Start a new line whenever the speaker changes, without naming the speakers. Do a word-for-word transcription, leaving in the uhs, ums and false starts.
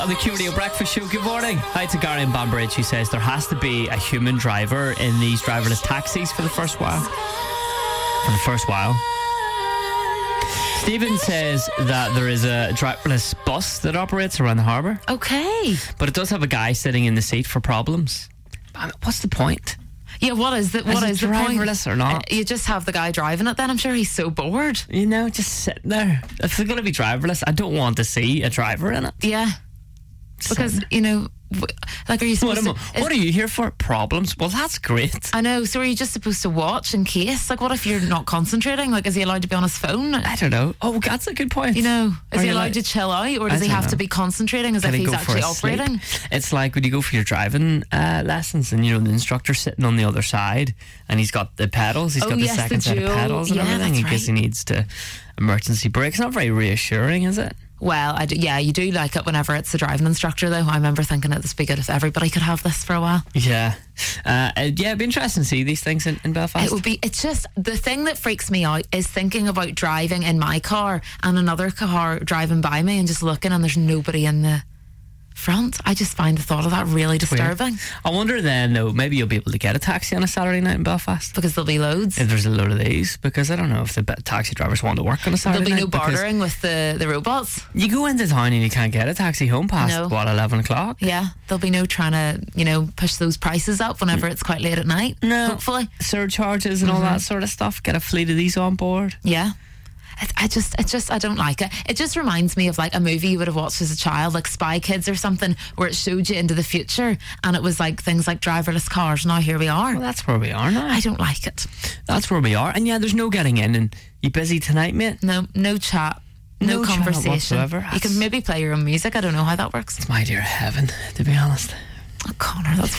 On the Q Radio Breakfast Show, good morning. Hi to Gary in Banbridge, who says there has to be a human driver in these driverless taxis for the first while. For the first while. Stephen says that there is a driverless bus that operates around the harbour.
Okay.
But it does have a guy sitting in the seat for problems. I mean, what's the point?
Yeah, what is the, what
is,
is
it
the point?
driverless or not?
Uh, you just have the guy driving it then. I'm sure he's so bored.
You know, just sitting there. If it's going to be driverless, I don't want to see a driver in it.
Yeah. Because,
Sitting.
you know, w- like, are you
What,
supposed
am
to...
I- what are you here for? Problems? Well, that's great.
I know, so are you just supposed to watch in case? Like, what if you're not concentrating? Like, is he allowed to be on his phone?
I don't know. Oh, that's a good point.
You know, is
Are
he
you
allowed
allowed-
to chill out, or
I
does he
don't
have
know.
to be concentrating as
Can
if
he
he's
go for
actually
a sleep?
operating?
It's like when you go for your driving uh, lessons and, you know, the instructor's sitting on the other side and he's got the pedals, he's
Oh,
got the
yes, the
second set of
dual.
pedals and
Yeah,
everything in
that's
case he
right.
needs to emergency brake. It's not very reassuring, is it?
Well, I do, yeah, you do like it whenever it's the driving instructor, though. I remember thinking it would be good if everybody could have this for a while.
Yeah. Uh, uh, yeah, it'd be interesting to see these things in, in Belfast.
It would be, it's just, the thing that freaks me out is thinking about driving in my car and another car driving by me and just looking and there's nobody in the front. I just find the thought of that really disturbing.
I wonder then, though, maybe you'll be able to get a taxi on a Saturday night in Belfast.
Because there'll be loads.
If there's a load of these, because I don't know if the be- taxi drivers want to work on a Saturday
There'll be
night.
no
because
bartering with the, the robots.
You go into town and you can't get a taxi home past,
No.
what, eleven o'clock?
Yeah, there'll be no trying to, you know, push those prices up whenever it's quite late at night.
No.
Hopefully.
Surcharges and all that sort of stuff. Get a fleet of these on board.
Yeah. It, I just, it just, I don't like it. It just reminds me of like a movie you would have watched as a child, like Spy Kids or something, where it showed you into the future and it was like things like driverless cars. Now here we are.
Well, that's where we are now.
I don't like it.
That's where we are. And yeah, there's no getting in. And you busy tonight, mate?
No, no chat, no,
No chat
conversation.
whatsoever.
You can maybe play your own music. I don't know how that works.
It's my dear heaven, to be honest.
Oh, Connor, that's